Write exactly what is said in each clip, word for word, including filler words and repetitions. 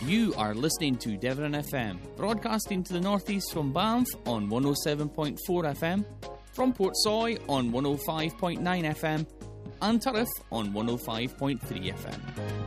You are listening to Devon F M, broadcasting to the northeast from Banff on one oh seven point four F M, from Portsoy on one oh five point nine F M, and Turriff on one oh five point three F M.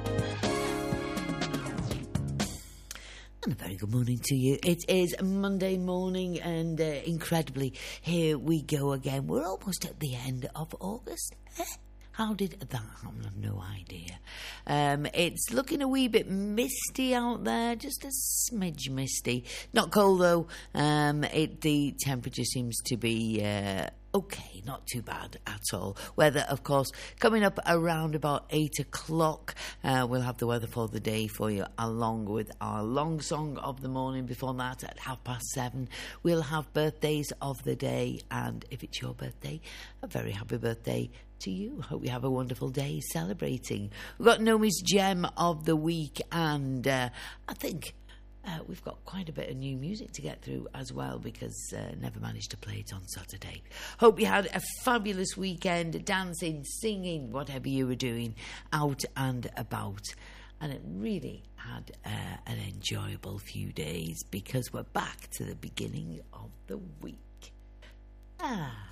And a very good morning to you. It is Monday morning, and uh, incredibly, here we go again. We're almost at the end of August. Eh? How did that happen? I've no idea. Um, it's looking a wee bit misty out there, just a smidge misty. Not cold though. Um, it, the temperature seems to be uh, okay, not too bad at all. Weather, of course, coming up around about eight o'clock. Uh, we'll have the weather for the day for you, along with our long song of the morning. Before that, at half past seven, we'll have birthdays of the day. And if it's your birthday, a very happy birthday to you. Hope you have a wonderful day celebrating. We've got Nomi's Gem of the Week, and uh, I think uh, we've got quite a bit of new music to get through as well, because uh, never managed to play it on Saturday. Hope you had a fabulous weekend, dancing, singing, whatever you were doing, out and about. And it really had uh, an enjoyable few days, because we're back to the beginning of the week. Ah.